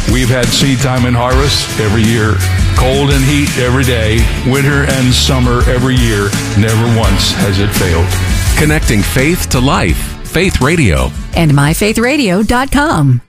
We've had seed time and harvest every year, cold and heat every day, winter and summer every year. Never once has it failed. Connecting faith to life. Faith Radio. And myfaithradio.com.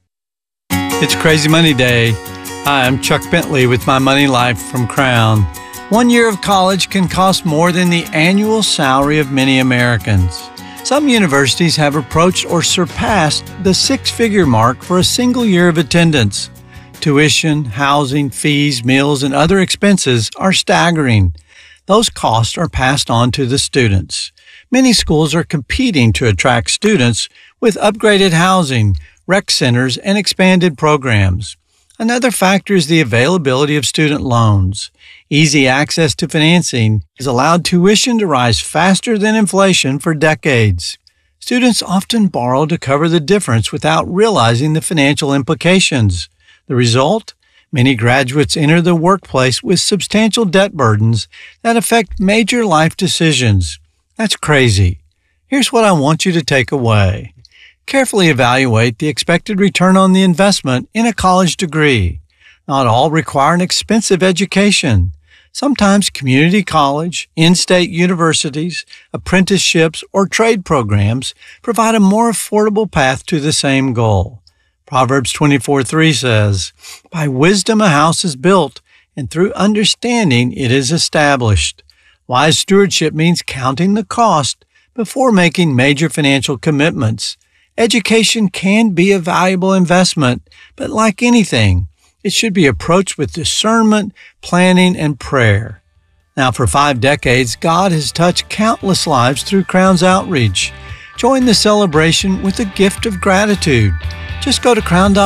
It's Crazy Money Day. Hi, I'm Chuck Bentley with My Money Life from Crown. 1 year of college can cost more than the annual salary of many Americans. Some universities have approached or surpassed the six-figure mark for a single year of attendance. Tuition, housing, fees, meals, and other expenses are staggering. Those costs are passed on to the students. Many schools are competing to attract students with upgraded housing, rec centers, and expanded programs. Another factor is the availability of student loans. Easy access to financing has allowed tuition to rise faster than inflation for decades. Students often borrow to cover the difference without realizing the financial implications. The result? Many graduates enter the workplace with substantial debt burdens that affect major life decisions. That's crazy. Here's what I want you to take away. Carefully evaluate the expected return on the investment in a college degree. Not all require an expensive education. Sometimes community college, in-state universities, apprenticeships, or trade programs provide a more affordable path to the same goal. Proverbs 24:3 says, "By wisdom a house is built, and through understanding it is established." Wise stewardship means counting the cost before making major financial commitments. Education can be a valuable investment, but like anything, it should be approached with discernment, planning, and prayer. Now, for 5 decades, God has touched countless lives through Crown's outreach. Join the celebration with a gift of gratitude. Just go to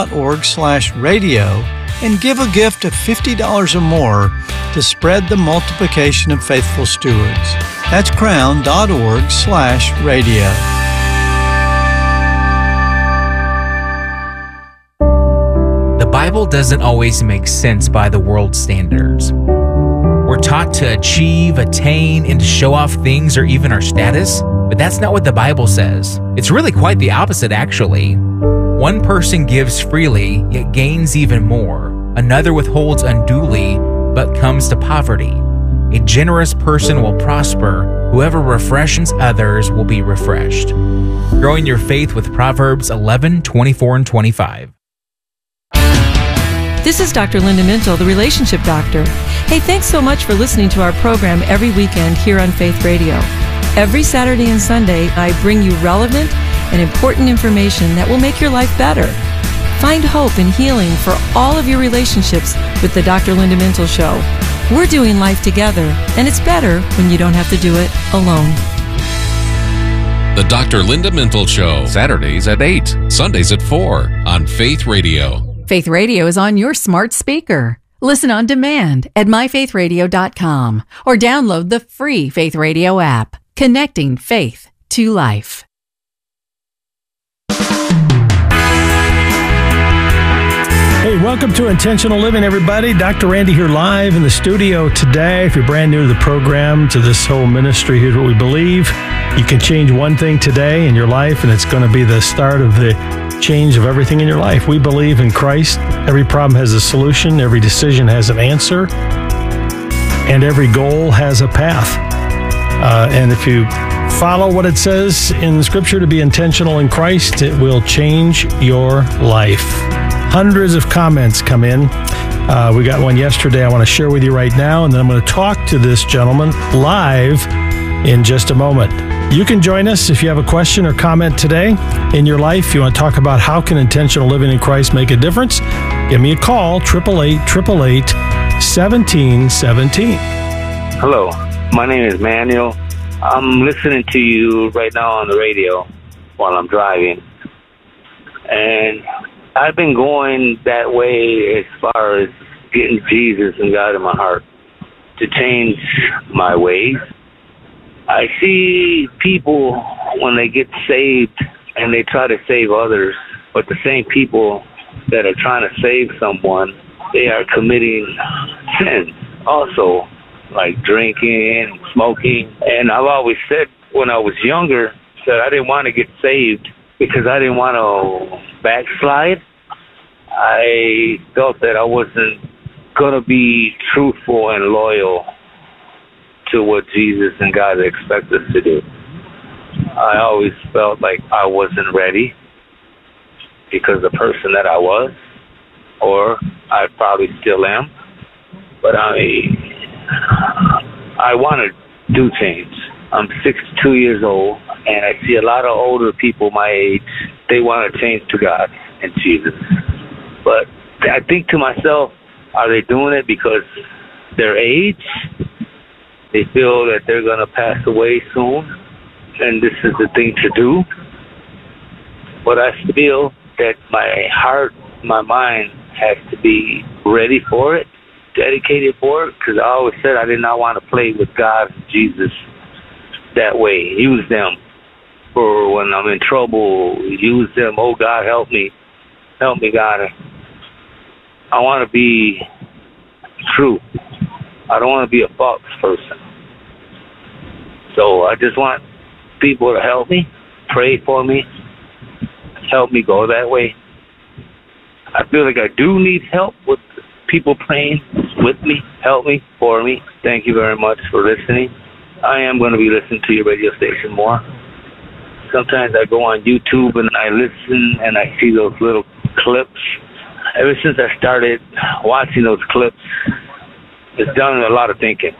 crown.org/radio and give a gift of $50 or more to spread the multiplication of faithful stewards. That's crown.org/radio. The Bible doesn't always make sense by the world's standards. We're taught to achieve, attain, and to show off things or even our status, but that's not what the Bible says. It's really quite the opposite, actually. One person gives freely, yet gains even more. Another withholds unduly, but comes to poverty. A generous person will prosper. Whoever refreshes others will be refreshed. Growing your faith with Proverbs 11:24 and 25. This is Dr. Linda Mintle, the Relationship Doctor. Hey, thanks so much for listening to our program every weekend here on Faith Radio. Every Saturday and Sunday, I bring you relevant and important information that will make your life better. Find hope and healing for all of your relationships with the Dr. Linda Mintle Show. We're doing life together, and it's better when you don't have to do it alone. The Dr. Linda Mintle Show. Saturdays at 8, Sundays at 4 on Faith Radio. Faith Radio is on your smart speaker. Listen on demand at myfaithradio.com or download the free Faith Radio app. Connecting faith to life. Hey, welcome to Intentional Living, everybody. Dr. Randy here live in the studio today. If you're brand new to the program, to this whole ministry, here's what we believe. You can change one thing today in your life, and it's going to be the start of the change of everything in your life. We believe in Christ. Every problem has a solution. Every decision has an answer. And every goal has a path. And if you follow what it says in the Scripture to be intentional in Christ, it will change your life. Hundreds of comments come in. We got one yesterday I want to share with you right now, and then I'm going to talk to this gentleman live in just a moment. You can join us if you have a question or comment today in your life. You want to talk about how can intentional living in Christ make a difference? Give me a call, 888-888-1717. Hello, my name is Manuel. I'm listening to you right now on the radio while I'm driving. And I've been going that way as far as getting Jesus and God in my heart to change my ways. I see people when they get saved and they try to save others, but the same people that are trying to save someone, they are committing sins also, like drinking, smoking. And I've always said when I was younger that I didn't want to get saved because I didn't want to backslide. I felt that I wasn't going to be truthful and loyal to what Jesus and God expect us to do. I always felt like I wasn't ready because the person that I was, or I probably still am, but I want to do change. I'm 62 years old, and I see a lot of older people my age, they want to change to God and Jesus. But I think to myself, are they doing it because their age? They feel that they're going to pass away soon, and this is the thing to do. But I feel that my heart, my mind has to be ready for it, dedicated for it, because I always said I did not want to play with God and Jesus that way. Use them for when I'm in trouble. Use them. Oh, God, help me. Help me, God. I want to be true. I don't want to be a false person. So I just want people to help me, pray for me, help me go that way. I feel like I do need help with people praying with me, help me, for me. Thank you very much for listening. I am going to be listening to your radio station more. Sometimes I go on YouTube and I listen and I see those little clips. Ever since I started watching those clips, it's done a lot of thinking.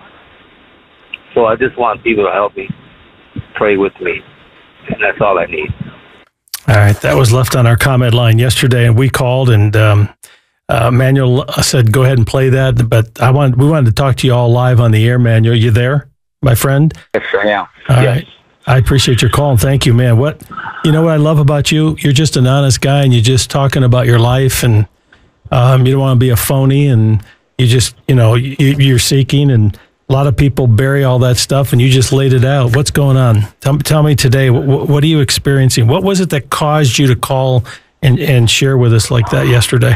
So I just want people to help me, pray with me, and that's all I need. All right, that was left on our comment line yesterday, and we called, and Manuel said, go ahead and play that, but we wanted to talk to you all live on the air, Manuel. You there, my friend? Yes, I am. All right. I appreciate your call, and thank you, man. You know what I love about you? You're just an honest guy, and you're just talking about your life, and you don't want to be a phony, and you just, you're seeking, and a lot of people bury all that stuff, and you just laid it out. What's going on? Tell me today, what are you experiencing? What was it that caused you to call and share with us like that yesterday?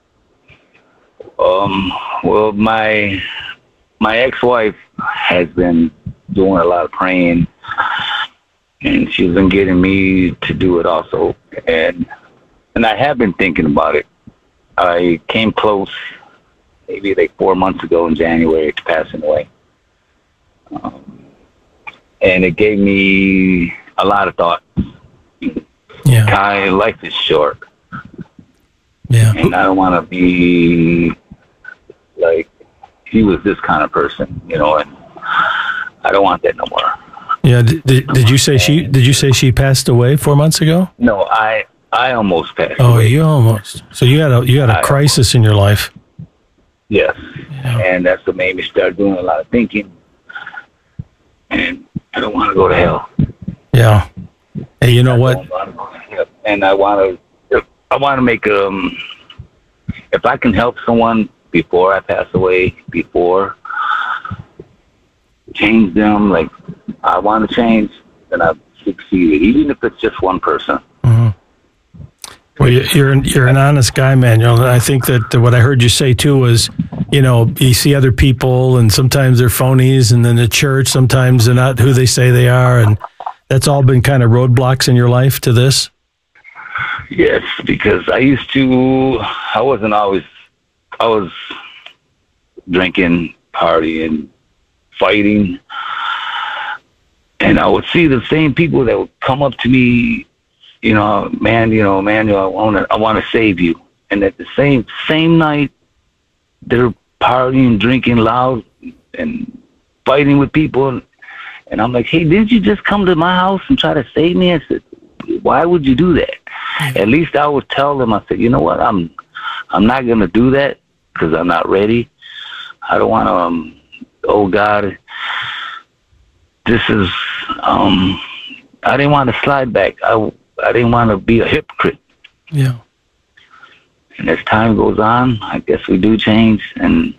Well, my ex-wife has been doing a lot of praying, and she's been getting me to do it also. And I have been thinking about it. I came close maybe like 4 months ago in January to passing away. And it gave me a lot of thoughts. Yeah. Life is short. Yeah. And I don't want to be like he was this kind of person, and I don't want that no more. Yeah. Did you say she passed away 4 months ago? No, I almost passed away. Oh, you almost. So you had a crisis in your life. Yes. Yeah. And that's what made me start doing a lot of thinking. And I don't want to go to hell. Yeah. Hey, you know what? And I want to make if I can help someone before I pass away, before change them, like I want to change, then I've succeeded, even if it's just one person. Mm-hmm. Well, you're an honest guy, Manuel. And I think that what I heard you say too was, you see other people, and sometimes they're phonies, and then the church, sometimes they're not who they say they are, and that's all been kind of roadblocks in your life to this. Yes, because I was drinking, partying, fighting, and I would see the same people that would come up to me, Manuel, I want to save you. And at the same night, they're partying, drinking loud, and fighting with people. And I'm like, hey, didn't you just come to my house and try to save me? I said, why would you do that? At least I would tell them, I said, you know what, I'm not going to do that because I'm not ready. I don't want to, oh God, this is, I didn't want to slide back. I didn't want to be a hypocrite. Yeah. And as time goes on, I guess we do change, and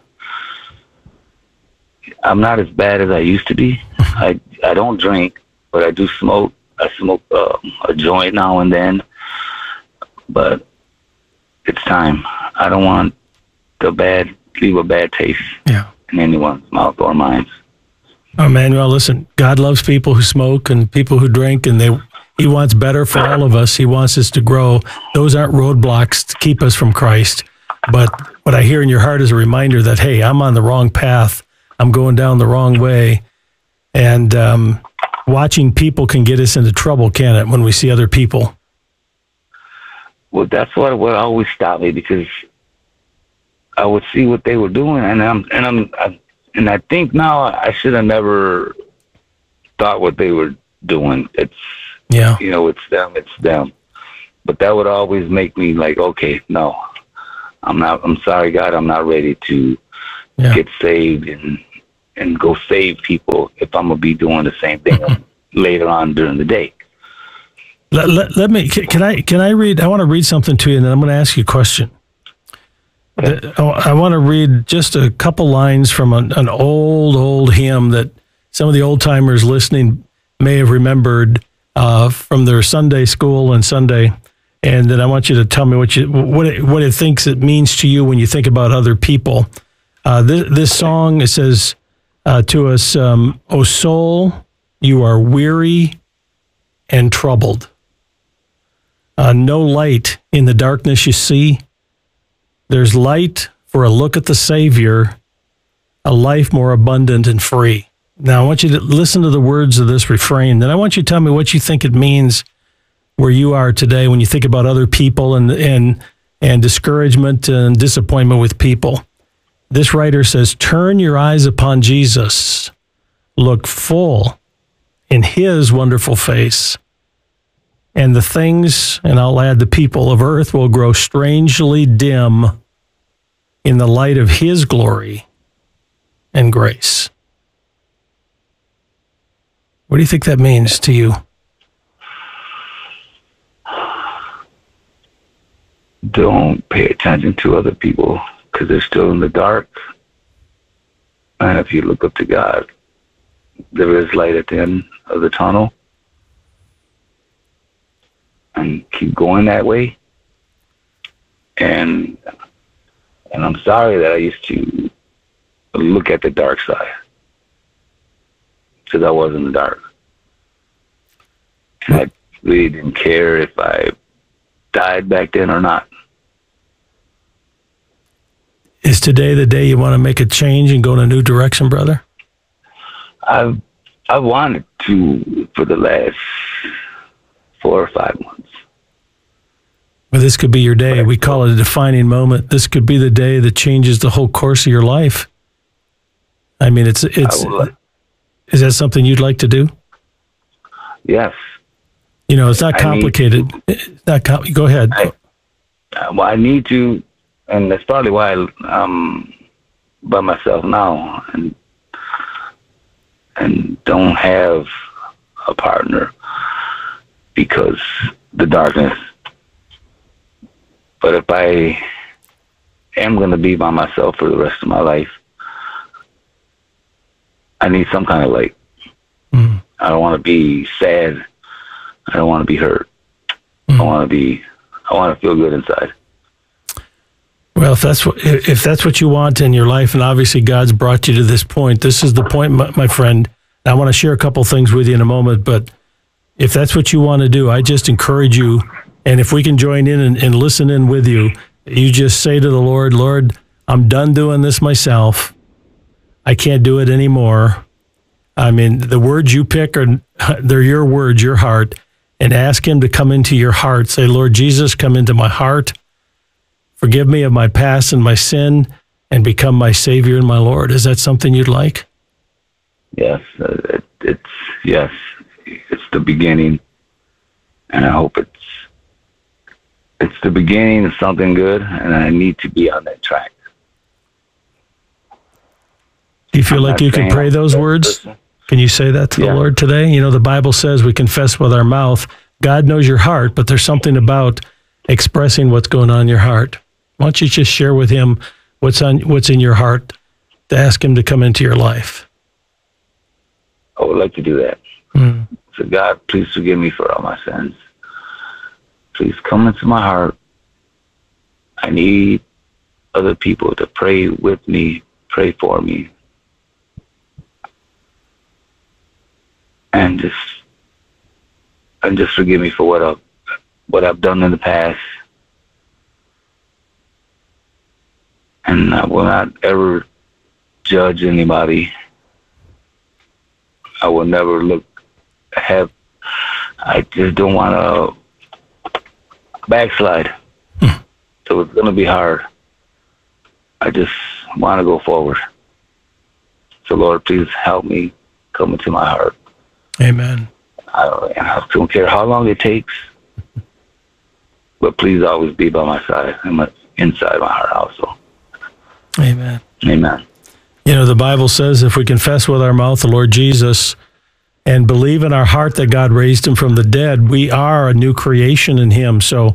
I'm not as bad as I used to be. I don't drink, but I do smoke. I smoke a joint now and then, but it's time. I don't want leave a bad taste in anyone's mouth or mine. Oh, Manuel, listen, God loves people who smoke and people who drink, and He wants better for all of us. He wants us to grow. Those aren't roadblocks to keep us from Christ. But what I hear in your heart is a reminder that, hey, I'm on the wrong path. I'm going down the wrong way. And watching people can get us into trouble, can't it, when we see other people? Well, that's what always stopped me, because I would see what they were doing, and I think now I should have never thought what they were doing. It's it's them. But that would always make me like, okay, no, I'm sorry, God, I'm not ready to get saved and go save people if I'm gonna be doing the same thing later on during the day. Let me. Can I read? I want to read something to you, and then I'm going to ask you a question. I want to read just a couple lines from an old hymn that some of the old timers listening may have remembered from their Sunday school and Sunday, and then I want you to tell me what it thinks it means to you when you think about other people. This song, it says to us, "O soul, you are weary and troubled. No light in the darkness you see. There's light for a look at the Savior, a life more abundant and free." Now, I want you to listen to the words of this refrain. Then I want you to tell me what you think it means where you are today when you think about other people and discouragement and disappointment with people. This writer says, "Turn your eyes upon Jesus. Look full in his wonderful face. And the things," and I'll add the people of earth, "will grow strangely dim in the light of his glory and grace." What do you think that means to you? Don't pay attention to other people, because they're still in the dark. And if you look up to God, there is light at the end of the tunnel. And keep going that way. And I'm sorry that I used to look at the dark side, because I was in the dark. And I really didn't care if I died back then or not. Is today the day you want to make a change and go in a new direction, brother? I wanted to for the last 4 or 5 months. Well, this could be your day. We call it a defining moment. This could be the day that changes the whole course of your life. I mean, is that something you'd like to do? Yes. You know, it's not complicated. It's not go ahead. I need to, and that's probably why I'm by myself now and don't have a partner, because the darkness. But if I am going to be by myself for the rest of my life, I need some kind of light. I don't want to be sad. I don't want to be hurt. I want to feel good inside. Well, if that's what you want in your life, and obviously God's brought you to this point, this is the point, my friend. I want to share a couple things with you in a moment, but if that's what you want to do, I just encourage you, and if we can join in and listen in with you, you just say to the Lord, "Lord, I'm done doing this myself. I can't do it anymore." I mean, the words you pick they're your words, your heart, and ask him to come into your heart. Say, "Lord Jesus, come into my heart. Forgive me of my past and my sin, and become my Savior and my Lord." Is that something you'd like? Yes, yes. It's the beginning, and I hope it's the beginning of something good, and I need to be on that track. Do you feel like you can pray those words? Can you say that to the Lord today? You know, the Bible says we confess with our mouth. God knows your heart, but there's something about expressing what's going on in your heart. Why don't you just share with him what's in your heart to ask him to come into your life? I would like to do that. So God, please forgive me for all my sins. Please come into my heart. I need other people to pray with me, pray for me. And just and just forgive me for what I've done in the past. And I will not ever judge anybody. I will never I just don't want to backslide. So it's going to be hard. I just want to go forward. So Lord, please help me come into my heart. Amen. I don't care how long it takes, but please always be by my side and inside my heart also. Amen. Amen. You know, the Bible says if we confess with our mouth the Lord Jesus and believe in our heart that God raised him from the dead, we are a new creation in him. So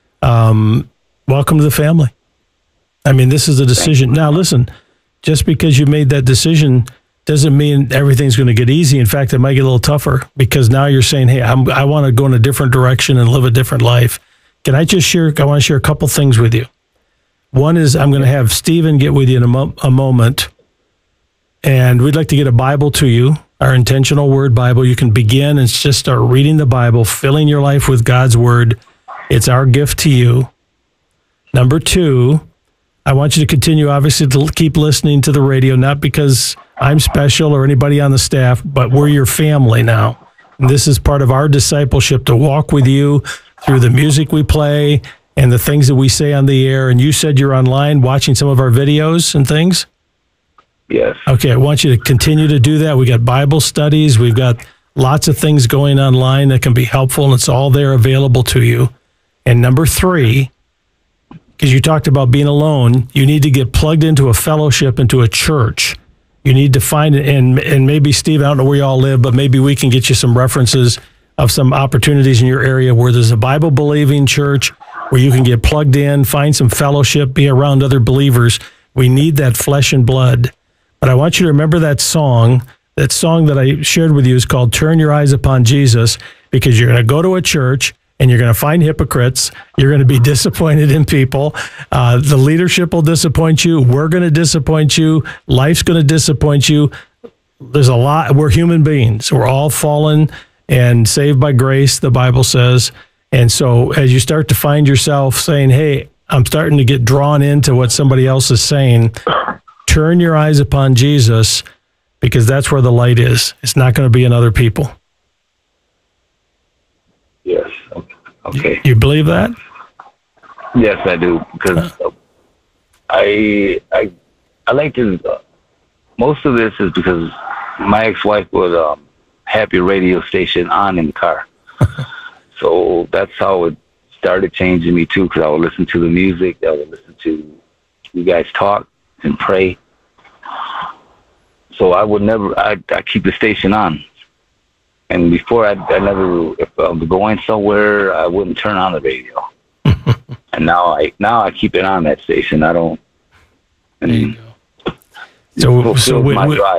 welcome to the family. I mean, this is a decision. Now, listen, just because you made that decision doesn't mean everything's going to get easy. In fact, it might get a little tougher because now you're saying, hey, I want to go in a different direction and live a different life. Can I just share? I want to share a couple things with you. One is I'm going to have Stephen get with you in a moment, and we'd like to get a Bible to you, our Intentional Word Bible. You can begin and just start reading the Bible, filling your life with God's Word. It's our gift to you. Number two, I want you to continue, obviously, to keep listening to the radio, not because I'm special or anybody on the staff, but we're your family now. And this is part of our discipleship, to walk with you through the music we play and the things that we say on the air. And you said you're online watching some of our videos and things? Yes. Okay, I want you to continue to do that. We got Bible studies. We've got lots of things going online that can be helpful, and it's all there available to you. And number three, because you talked about being alone, you need to get plugged into a fellowship, into a church. You need to find it, and maybe, Steve, I don't know where you all live, but maybe we can get you some references of some opportunities in your area where there's a Bible-believing church where you can get plugged in, find some fellowship, be around other believers. We need that flesh and blood. But I want you to remember that song. That song that I shared with you is called Turn Your Eyes Upon Jesus, because you're going to go to a church and you're going to find hypocrites. You're going to be disappointed in people. The leadership will disappoint you. We're going to disappoint you. Life's going to disappoint you. There's a lot. We're human beings. We're all fallen and saved by grace, the Bible says. And so as you start to find yourself saying, hey, I'm starting to get drawn into what somebody else is saying, turn your eyes upon Jesus, because that's where the light is. It's not going to be in other people. Yes. Okay. You believe that? Yes, I do. Because I like to. Most of this is because my ex-wife would have your radio station on in the car. So that's how it started changing me too. Because I would listen to the music. I would listen to you guys talk and pray. So I would never. I keep the station on. And before I never, if I'm going somewhere, I wouldn't turn on the radio. And now I keep it on that station. I don't. And there you go. So we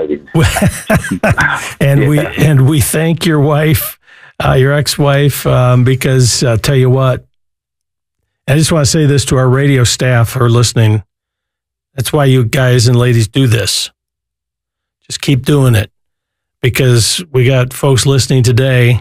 and we thank your wife, your ex-wife, because I'll tell you what, I just want to say this to our radio staff who are listening. That's why you guys and ladies do this. Just keep doing it, because we got folks listening today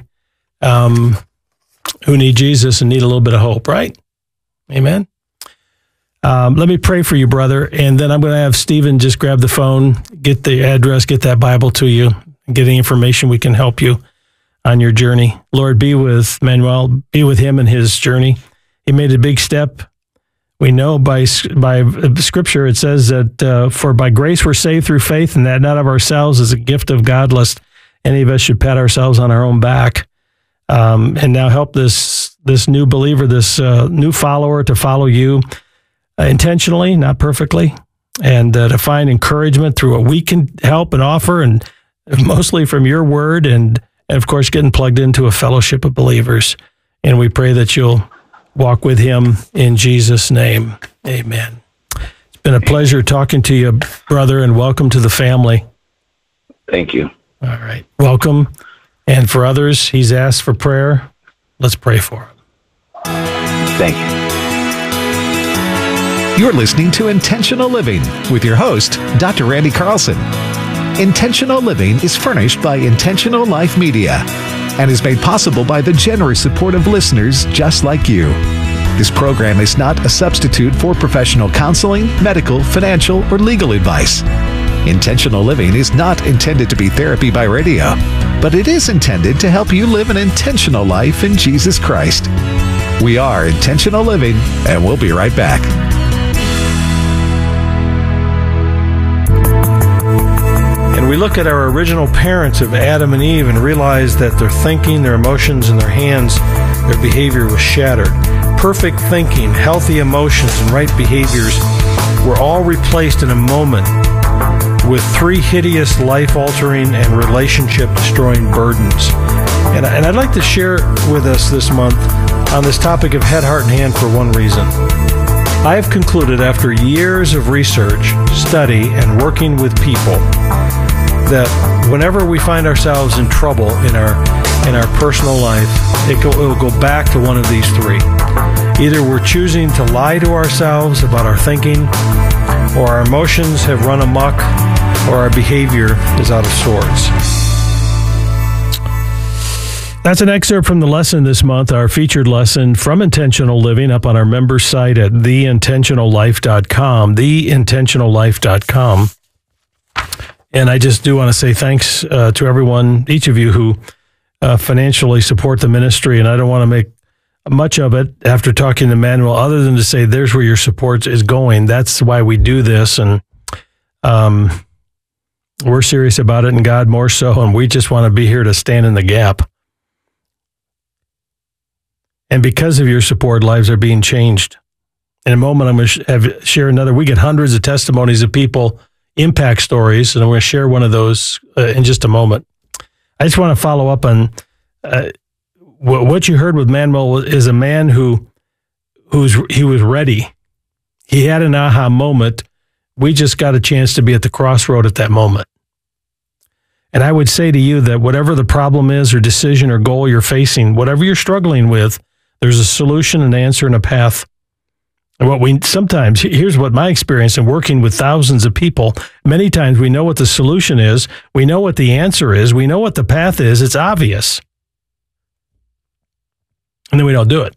who need Jesus and need a little bit of hope, right? Amen. Let me pray for you, brother, and then I'm going to have Stephen just grab the phone, get the address, get that Bible to you, and get any information we can help you on your journey. Lord, be with Manuel, be with him in his journey. He made a big step. We know by Scripture it says that for by grace we're saved through faith, and that not of ourselves is a gift of God, lest any of us should pat ourselves on our own back. And now help this new believer, this new follower, to follow you intentionally, not perfectly, and to find encouragement through what we can help and offer, and mostly from your word, and of course getting plugged into a fellowship of believers. And we pray that you'll walk with him in Jesus' name. Amen. It's been a pleasure talking to you, brother, and welcome to the family. Thank you. All right. Welcome. And for others, he's asked for prayer. Let's pray for him. Thank you. You're listening to Intentional Living with your host, Dr. Randy Carlson. Intentional Living is furnished by Intentional Life Media and is made possible by the generous support of listeners just like you. This program is not a substitute for professional counseling, medical, financial, or legal advice. Intentional Living is not intended to be therapy by radio, but it is intended to help you live an intentional life in Jesus Christ. We are Intentional Living, and we'll be right back. And we look at our original parents of Adam and Eve and realize that their thinking, their emotions, and their hands, their behavior was shattered. Perfect thinking, healthy emotions, and right behaviors were all replaced in a moment with three hideous, life-altering, and relationship-destroying burdens. And I'd like to share with us this month on this topic of head, heart, and hand for one reason. I have concluded after years of research, study, and working with people that whenever we find ourselves in trouble in our personal life, it will go back to one of these three. Either we're choosing to lie to ourselves about our thinking, or our emotions have run amok, or our behavior is out of sorts. That's an excerpt from the lesson this month, our featured lesson from Intentional Living, up on our members site at theintentionallife.com, theintentionallife.com. And I just do want to say thanks to everyone, each of you who financially support the ministry. And I don't want to make much of it after talking to Manuel, other than to say there's where your support is going. That's why we do this. And we're serious about it, and God more so. And we just want to be here to stand in the gap. And because of your support, lives are being changed. In a moment, I'm going to share another. We get hundreds of testimonies of people, impact stories, and I'm going to share one of those in just a moment. I just want to follow up on what you heard with Manuel is a man he was ready. He had an aha moment. We just got a chance to be at the crossroad at that moment. And I would say to you that whatever the problem is or decision or goal you're facing, whatever you're struggling with, there's a solution, an answer, and a path. And here's what my experience in working with thousands of people, many times we know what the solution is, we know what the answer is, we know what the path is, it's obvious. And then we don't do it.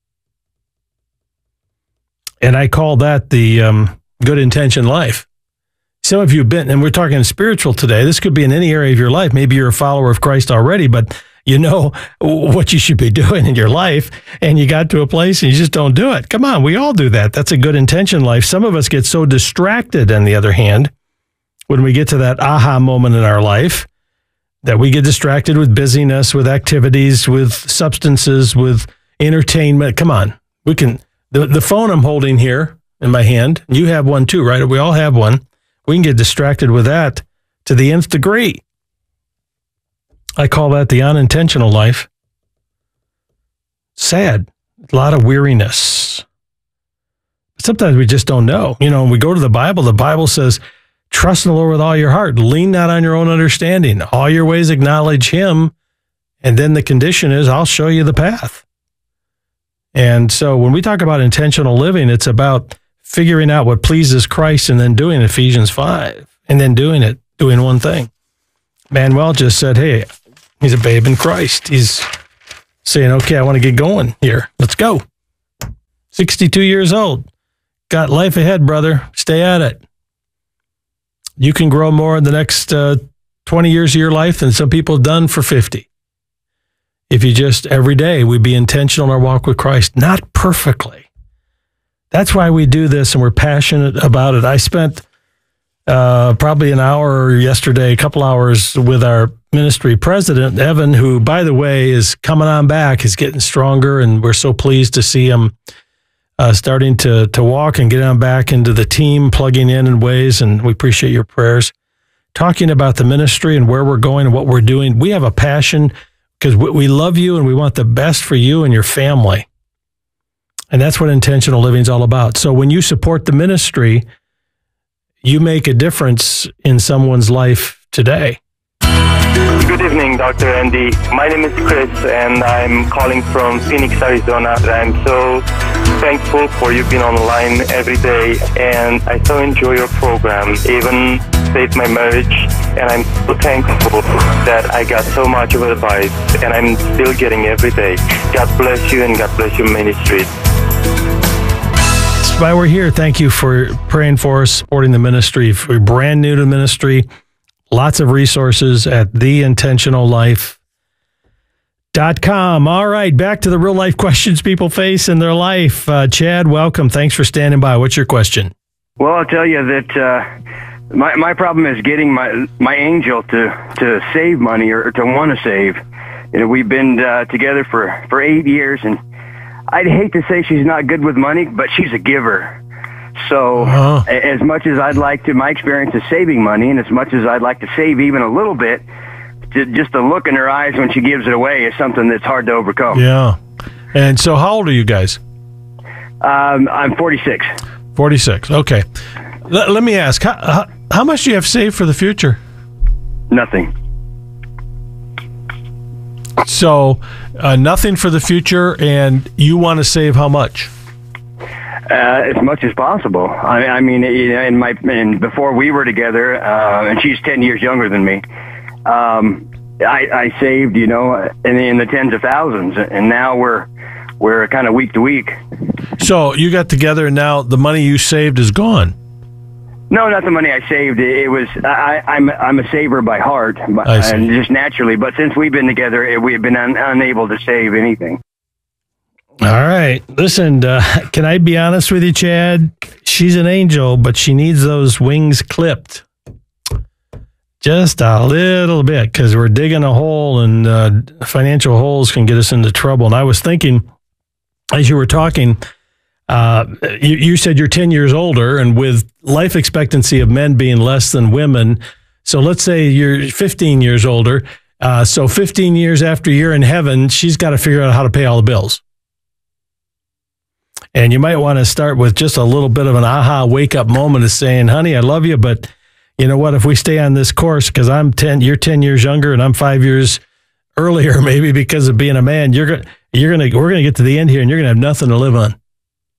And I call that the good intention life. Some of you have been, and we're talking spiritual today, this could be in any area of your life. Maybe you're a follower of Christ already, but you know what you should be doing in your life, and you got to a place and you just don't do it. Come on, we all do that. That's a good intention life. Some of us get so distracted, on the other hand, when we get to that aha moment in our life, that we get distracted with busyness, with activities, with substances, with entertainment. Come on, we can. The phone I'm holding here in my hand, you have one too, right? We all have one. We can get distracted with that to the nth degree. I call that the unintentional life. Sad. A lot of weariness. Sometimes we just don't know. You know, when we go to the Bible says, trust in the Lord with all your heart. Lean not on your own understanding. All your ways acknowledge Him. And then the condition is, I'll show you the path. And so when we talk about intentional living, it's about figuring out what pleases Christ and then doing Ephesians 5. And then doing one thing. Manuel just said, hey, he's a babe in Christ. He's saying, okay, I want to get going here. Let's go. 62 years old. Got life ahead, brother. Stay at it. You can grow more in the next 20 years of your life than some people have done for 50. If you just, every day, we be intentional in our walk with Christ. Not perfectly. That's why we do this, and we're passionate about it. I spent probably an hour yesterday, a couple hours with our ministry president, Evan, who, by the way, is coming on back. He's getting stronger, and we're so pleased to see him starting to walk and get on back into the team, plugging in ways, and we appreciate your prayers. Talking about the ministry and where we're going and what we're doing. We have a passion because we love you and we want the best for you and your family. And that's what intentional living is all about. So when you support the ministry, you make a difference in someone's life today. Good evening, Dr. Andy. My name is Chris, and I'm calling from Phoenix, Arizona. I'm so thankful for you being online every day, and I so enjoy your program. Even saved my marriage, and I'm so thankful that I got so much of advice, and I'm still getting every day. God bless you, and God bless your ministry. That's why we're here. Thank you for praying for us, supporting the ministry. If we're brand new to the ministry, lots of resources at theintentionallife.com. All right, back to the real life questions people face in their life. Chad, welcome. Thanks for standing by. What's your question? Well, I'll tell you that my problem is getting my angel to save money or to want to save. You know, we've been together for 8 years, and I'd hate to say she's not good with money, but she's a giver. So as much as I'd like to, my experience is saving money, and as much as I'd like to save even a little bit, just the look in her eyes when she gives it away is something that's hard to overcome. Yeah. And so how old are you guys? I'm 46. 46. Okay. Let me ask, how much do you have saved for the future? Nothing. So nothing for the future, and you want to save how much? As much as possible. I mean, you know, and before we were together, and she's 10 years younger than me, I saved, you know, in the tens of thousands, and now we're kind of week to week. So you got together, and now the money you saved is gone. No, not the money I saved. It was I'm a saver by heart, and just naturally. But since we've been together, we've been unable to save anything. All right. Listen, can I be honest with you, Chad? She's an angel, but she needs those wings clipped. Just a little bit, because we're digging a hole, and financial holes can get us into trouble. And I was thinking, as you were talking, you said you're 10 years older, and with life expectancy of men being less than women, so let's say you're 15 years older, so 15 years after you're in heaven, she's got to figure out how to pay all the bills. And you might want to start with just a little bit of an aha wake-up moment of saying, honey, I love you, but you know what? If we stay on this course, because you're 10 years younger and I'm 5 years earlier, maybe because of being a man, we're gonna get to the end here, and you're gonna have nothing to live on.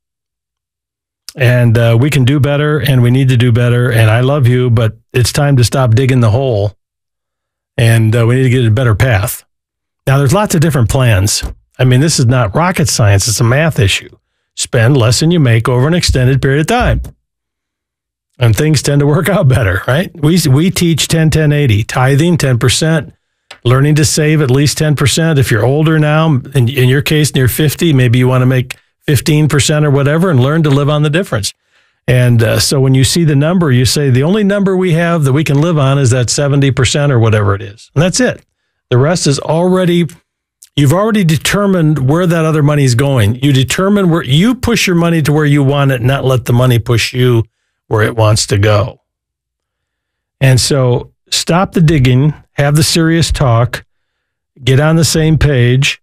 And we can do better, and we need to do better. And I love you, but it's time to stop digging the hole, and we need to get a better path. Now, there's lots of different plans. I mean, this is not rocket science; it's a math issue. Spend less than you make over an extended period of time, and things tend to work out better, right? We teach 10-10-80, tithing 10%, learning to save at least 10%. If you're older now, in your case, near 50, maybe you want to make 15% or whatever, and learn to live on the difference. And so when you see the number, you say, the only number we have that we can live on is that 70% or whatever it is. And that's it. The rest is you've already determined where that other money is going. You determine where you push your money to where you want it, not let the money push you where it wants to go. And so stop the digging, have the serious talk, get on the same page.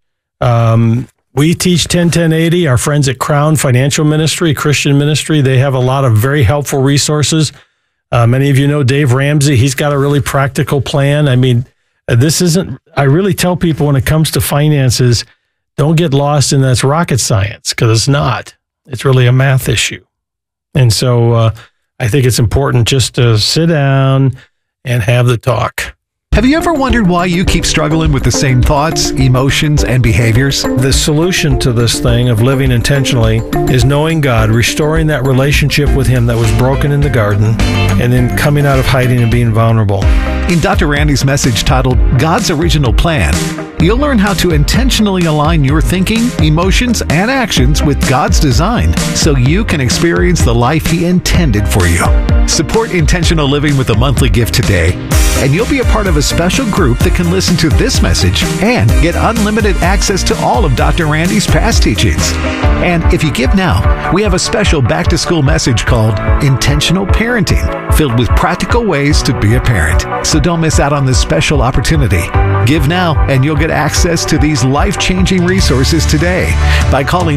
We teach 10-10-80. Our friends at Crown Financial Ministry, Christian Ministry, they have a lot of very helpful resources. Many of you know Dave Ramsey. He's got a really practical plan. I mean, I really tell people when it comes to finances, don't get lost in that's rocket science, because it's not. It's really a math issue. And so I think it's important just to sit down and have the talk. Have you ever wondered why you keep struggling with the same thoughts, emotions, and behaviors? The solution to this thing of living intentionally is knowing God, restoring that relationship with Him that was broken in the garden, and then coming out of hiding and being vulnerable. In Dr. Randy's message titled God's Original Plan, you'll learn how to intentionally align your thinking, emotions, and actions with God's design so you can experience the life He intended for you. Support intentional living with a monthly gift today, and you'll be a part of a special group that can listen to this message and get unlimited access to all of Dr. Randy's past teachings. And if you give now, we have a special back-to-school message called Intentional Parenting, filled with practical ways to be a parent. So don't miss out on this special opportunity. Give now, and you'll get access to these life-changing resources today by calling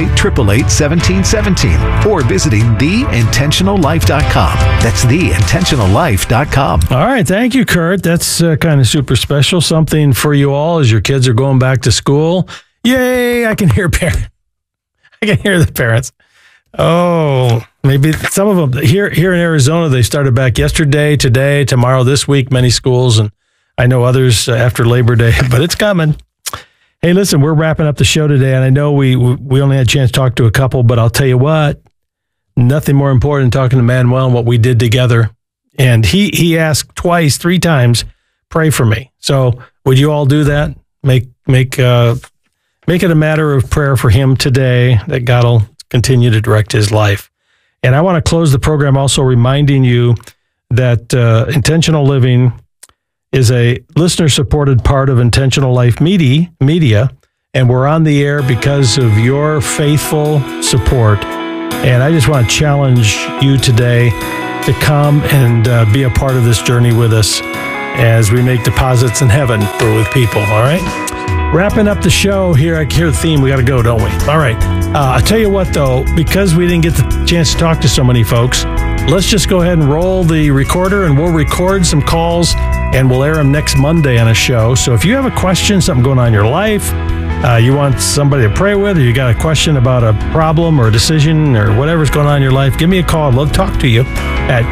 888-888-1717 or visiting theintentionallife.com. That's theintentionallife.com. All right, thank you, Kurt. That's kind of super special. Something for you all as your kids are going back to school. Yay! I can hear I can hear the parents. Oh, maybe some of them here in Arizona, they started back yesterday, today, tomorrow, this week, many schools, and I know others after Labor Day, but it's coming. Hey, listen, we're wrapping up the show today, and I know we only had a chance to talk to a couple, but I'll tell you what, nothing more important than talking to Manuel and what we did together. And he asked twice, 3 times, pray for me. So would you all do that? Make it a matter of prayer for him today, that God will continue to direct his life. And I want to close the program also reminding you that Intentional Living is a listener-supported part of Intentional Life Media, and we're on the air because of your faithful support. And I just want to challenge you today to come and be a part of this journey with us as we make deposits in heaven with people, all right? Wrapping up the show here, I hear the theme. We got to go, don't we? All right. I'll tell you what, though, because we didn't get the chance to talk to so many folks, let's just go ahead and roll the recorder, and we'll record some calls, and we'll air them next Monday on a show. So if you have a question, something going on in your life, you want somebody to pray with, or you got a question about a problem or a decision or whatever's going on in your life, give me a call. I'd love to talk to you at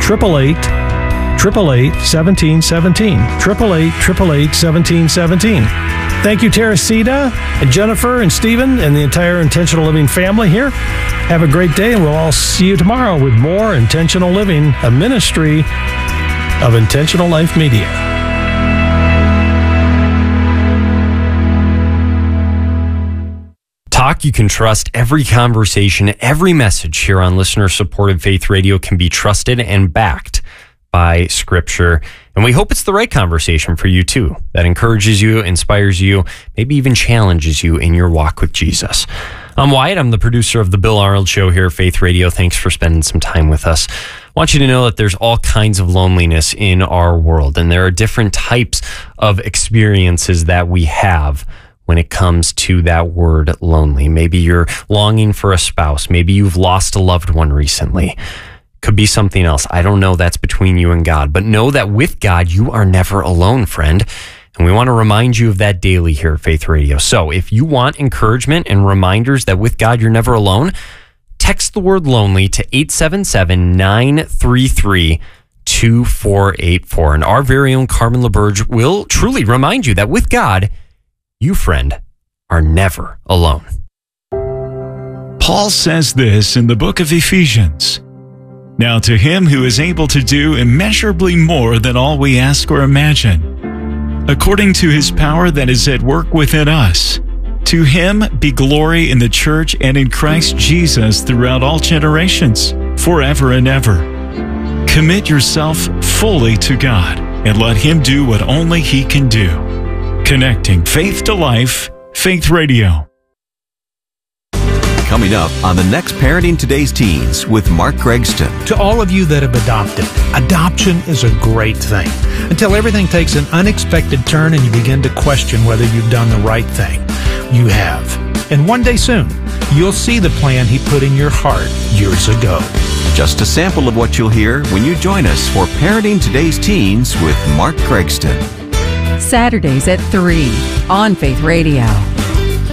888-1717. 888-1717. Thank you, Teresita and Jennifer and Stephen and the entire Intentional Living family here. Have a great day, and we'll all see you tomorrow with more Intentional Living, a ministry of Intentional Life Media. Talk you can trust. Every conversation, every message here on listener-supported Faith Radio can be trusted and backed by Scripture. And we hope it's the right conversation for you too, that encourages you, inspires you, maybe even challenges you in your walk with Jesus. I'm Wyatt. I'm the producer of The Bill Arnold Show here at Faith Radio. Thanks for spending some time with us. I want you to know that there's all kinds of loneliness in our world, and there are different types of experiences that we have when it comes to that word lonely. Maybe you're longing for a spouse. Maybe you've lost a loved one recently. Could be something else. I don't know. That's between you and God. But know that with God, you are never alone, friend. And we want to remind you of that daily here at Faith Radio. So if you want encouragement and reminders that with God, you're never alone, text the word lonely to 877-933-2484. And our very own Carmen LaBerge will truly remind you that with God, you, friend, are never alone. Paul says this in the book of Ephesians. Now to him who is able to do immeasurably more than all we ask or imagine, according to his power that is at work within us, to him be glory in the church and in Christ Jesus throughout all generations, forever and ever. Commit yourself fully to God and let him do what only he can do. Connecting faith to life, Faith Radio. Coming up on the next Parenting Today's Teens with Mark Gregston. To all of you that have adopted, adoption is a great thing until everything takes an unexpected turn and you begin to question whether you've done the right thing. You have. And one day soon, you'll see the plan he put in your heart years ago. Just a sample of what you'll hear when you join us for Parenting Today's Teens with Mark Gregston. Saturdays at 3 on Faith Radio.